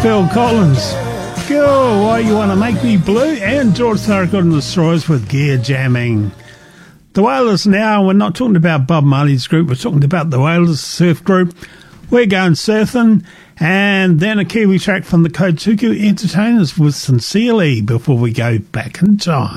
Phil Collins, Girl, Why You Wanna Make Me Blue, and George Thorogood and the Destroyers with Gear Jamming. The Wailers now, we're not talking about Bob Marley's group, we're talking about the Wailers surf group. We're going surfing, and then a Kiwi track from the Kotuku Entertainers with Sincerely before we go back in time.